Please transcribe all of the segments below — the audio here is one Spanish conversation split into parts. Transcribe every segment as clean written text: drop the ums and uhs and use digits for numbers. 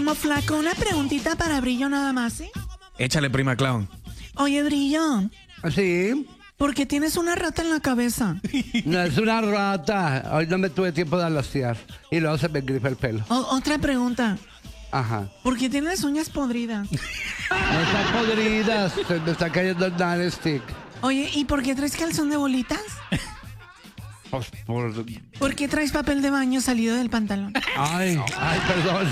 Como flaco, una preguntita para Brillo nada más, ¿sí? Échale, prima Clau. Oye, Brillo, Sí, ¿por qué tienes una rata en la cabeza? no es una rata. Hoy no me tuve tiempo de alaciar. Y luego se me engripa el pelo. Otra pregunta. Ajá. ¿Por qué tienes uñas podridas? No están podridas. Se me está cayendo el nightstick. Oye, ¿y por qué traes calzón de bolitas? Pues por... ¿Por qué traes papel de baño salido del pantalón? Ay, perdón.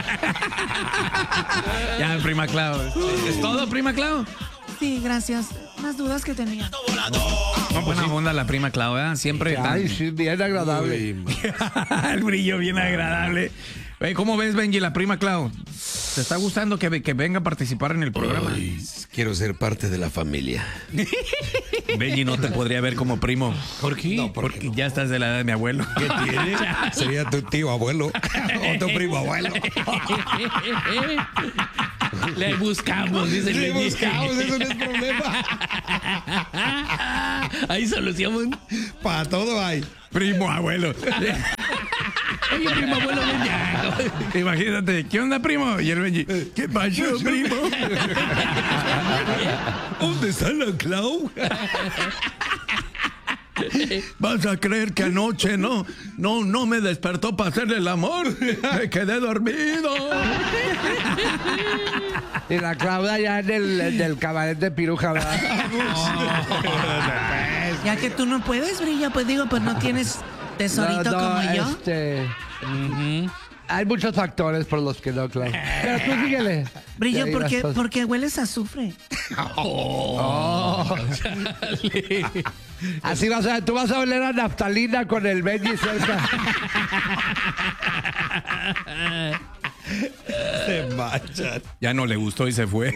Ya, prima Clau. ¿Es todo, prima Clau? Sí, gracias. Unas dudas que tenía. No, buena onda la prima Clau, ¿eh? Siempre Ay, sí, bien agradable. el Brillo bien agradable. Oye, ¿cómo ves, Benji, la prima Clau? ¿Te está gustando que venga a participar en el programa? Ay, quiero ser parte de la familia. Benji no te podría ver como primo. ¿Por qué? No, Porque ya estás de la edad de mi abuelo. ¿Qué tiene? Sería tu tío abuelo o tu primo abuelo. Le buscamos, dice el Le Benji. buscamos, eso no es problema. Hay solución. Para todo hay. Primo abuelo. Oye, primo abuelo, ven ya. Imagínate, ¿qué onda, primo? Y el Benji, ¿qué pasó, primo? ¿Dónde está la Clau? ¿Vas a creer que anoche no me despertó para hacerle el amor? Me quedé dormido. Y la Claudia ya en el cabaret de Piruja, ¿verdad? Ya que tú no puedes, Brillo, pues digo, pues no tienes tesorito como yo. Hay muchos factores por los que no, Clau. Pero tú síguele. Brillo, Y ahí ¿por las qué, cosas. porque hueles a azufre? Así vas a, tú vas a oler a naftalina con el Benji cerca. Se machan. Ya no le gustó y se fue.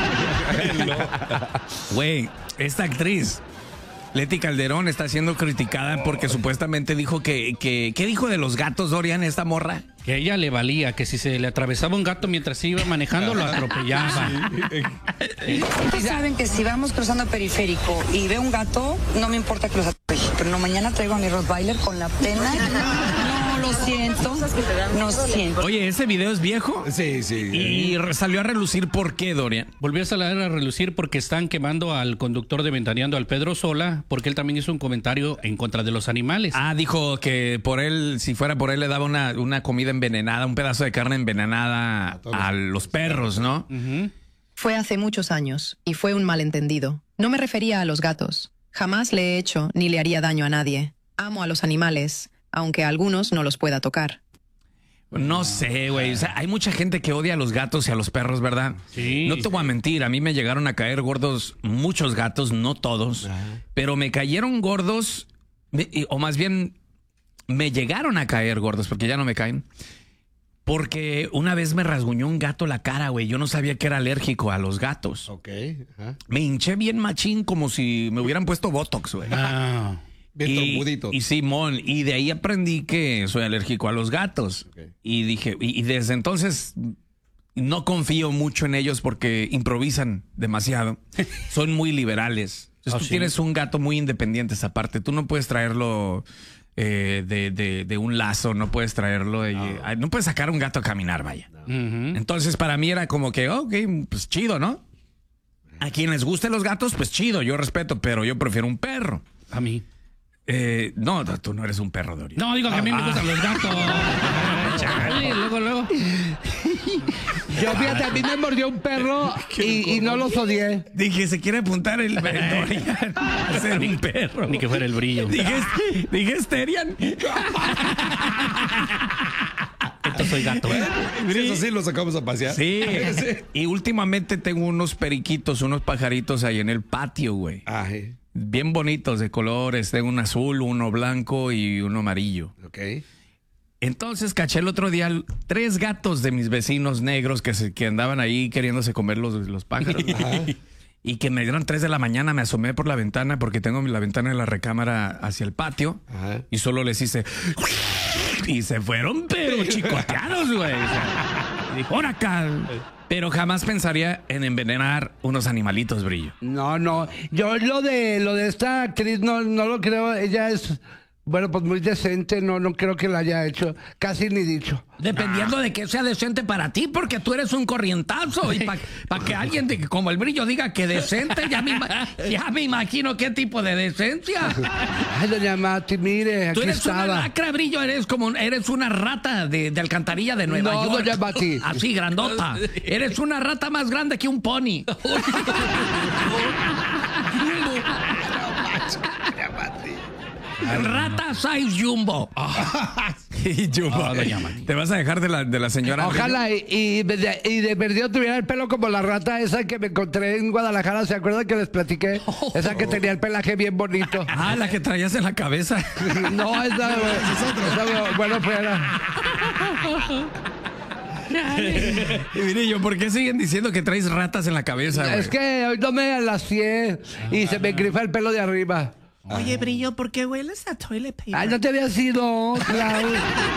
Güey, esta actriz, Leti Calderón, está siendo criticada porque supuestamente dijo ¿qué dijo de los gatos, Dorian, esta morra? Que a ella le valía, que si se le atravesaba un gato mientras iba manejando, lo atropellaba. Ustedes saben que si vamos cruzando periférico y veo un gato, no me importa que los atropelle. Pero no, mañana traigo a mi Rottweiler con la pena. No, lo siento. No siento. Oye, ¿ese video es viejo? Sí, sí. Y salió a relucir, ¿por qué, Dorian? Volvió a salir a relucir porque están quemando al conductor de Ventaneando, al Pedro Sola, porque él también hizo un comentario en contra de los animales. Ah, dijo que por él, si fuera por él, le daba una comida envenenada, un pedazo de carne envenenada a los perros, ¿no? Fue hace muchos años y fue un malentendido. No me refería a los gatos. Jamás le he hecho ni le haría daño a nadie. Amo a los animales, aunque a algunos no los pueda tocar. No sé, güey. O sea, hay mucha gente que odia a los gatos y a los perros, ¿verdad? Sí. No te voy a mentir, a mí me llegaron a caer gordos muchos gatos, no todos, pero me cayeron gordos, o más bien me llegaron a caer gordos, porque ya no me caen. Porque una vez me rasguñó un gato la cara, güey. Yo no sabía que era alérgico a los gatos. Ok. Ajá. Me hinché bien machín, como si me hubieran puesto Botox, güey. Ah. Bien trompudito. Y Simón, y de ahí aprendí que soy alérgico a los gatos. Ok. Y dije, y desde entonces no confío mucho en ellos porque improvisan demasiado. Son muy liberales. Entonces, tú tienes un gato muy independiente esa parte. Tú no puedes traerlo de un lazo, no puedes traerlo no puedes sacar a un gato a caminar, vaya. Entonces, para mí era como que, ok, pues chido, ¿no? A quien les gusten los gatos, pues chido, yo respeto, pero yo prefiero un perro. A mí. No, tú no eres un perro, Dorian. No, digo que a mí me gustan los gatos. Chale, luego. Yo, fíjate, a mí me mordió un perro y no los odié. Dije, se quiere apuntar el Dorian a ser un perro. Ni que fuera el Brillo. Dije Sterian. Entonces soy gato. Eso sí lo sacamos a pasear. Sí. Y últimamente tengo unos periquitos, unos pajaritos ahí en el patio, güey. Ay. Bien bonitos de colores. Tengo un azul, uno blanco y uno amarillo. Ok. Entonces caché el otro día 3 gatos de mis vecinos negros que andaban ahí queriéndose comer los pájaros. Y que me dieron 3 de la mañana, me asomé por la ventana porque tengo la ventana de la recámara hacia el patio. Ajá. Y solo les hice... Y se fueron, pero chicoteados, güey. O sea, y dijo, ¡ahora acá! Pero jamás pensaría en envenenar unos animalitos, Brillo. No. Yo lo de esta actriz no lo creo. Ella es Bueno, pues muy decente, no creo que la haya hecho, casi ni dicho. Dependiendo de que sea decente para ti, porque tú eres un corrientazo. Y para que alguien como el Brillo diga que decente, ya me imagino qué tipo de decencia. Ay, doña Mati, mire, Tú aquí eres una estaba. lacra, Brillo, eres una rata de alcantarilla de Nueva York. No, doña Mati. Así, grandota. Eres una rata más grande que un pony. Rata size jumbo. Jumbo. Te vas a dejar de la señora. Ojalá y de perdido tuviera el pelo como la rata esa que me encontré en Guadalajara. ¿Se acuerdan que les platiqué? Esa que tenía el pelaje bien bonito. Ah, la que traías en la cabeza. No, esa bueno, fuera. Y Brillo, ¿por qué siguen diciendo que traes ratas en la cabeza, güey? Es que hoy no me alacié y se me grifa el pelo de arriba. Oye, Brillo, ¿por qué hueles a toilet paper? Ay, no te había sido, Clau.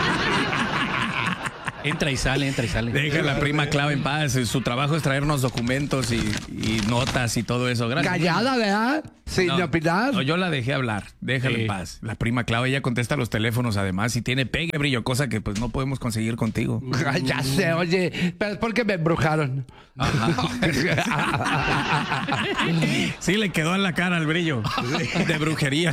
Entra y sale. Deja a la prima Clau en paz. Su trabajo es traernos documentos y notas y todo eso. Gracias. Callada, ¿verdad? Sin opinar. No, yo la dejé hablar. Déjala en paz. La prima Clau, ella contesta los teléfonos además y tiene pegue, Brillo, cosa que pues no podemos conseguir contigo. Ay, ya sé, oye, pero es porque me embrujaron. Sí, le quedó en la cara al Brillo. De brujería.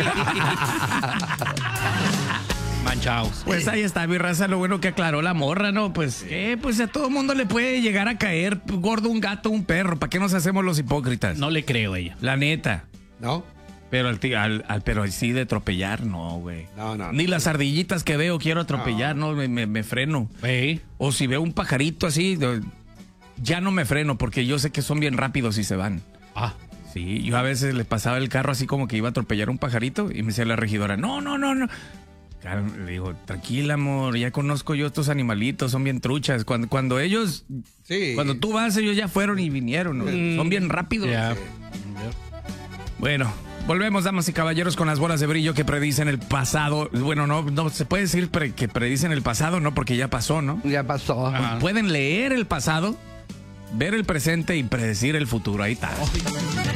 Manchaos. Pues ahí está, mi raza, lo bueno que aclaró la morra, ¿no? Pues, pues a todo mundo le puede llegar a caer gordo un gato, un perro. ¿Para qué nos hacemos los hipócritas? No le creo a ella. La neta. ¿No? Pero pero sí de atropellar, no, güey. No. Ni las ardillitas que veo quiero atropellar, no, me freno. O si veo un pajarito así, ya no me freno porque yo sé que son bien rápidos y se van. Sí, yo a veces le pasaba el carro así como que iba a atropellar un pajarito y me decía la regidora, no. Le digo, tranquila, amor, ya conozco yo estos animalitos, son bien truchas. Cuando ellos, cuando tú vas, ellos ya fueron y vinieron, ¿no? Son bien rápidos. Bueno, volvemos, damas y caballeros, con las bolas de brillo que predicen el pasado. Bueno, no se puede decir que predicen el pasado, no, porque ya pasó, ¿no? Ya pasó. Pueden leer el pasado, ver el presente y predecir el futuro. Ahí está.